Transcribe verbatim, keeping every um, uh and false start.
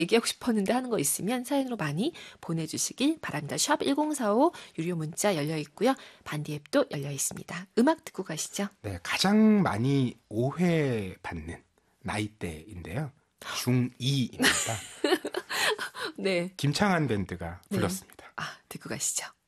얘기하고 싶었는데 하는 거 있으면 사연으로 많이 보내주시길 바랍니다. 샵 일공사오 유료 문자 열려 있고요. 반디 앱도 열려 있습니다. 음악 듣고 가시죠. 네, 가장 많이 오해받는 나이대인데요. 중이입니다. 네. 김창완 밴드가 네. 불렀습니다. 아, 듣고 가시죠.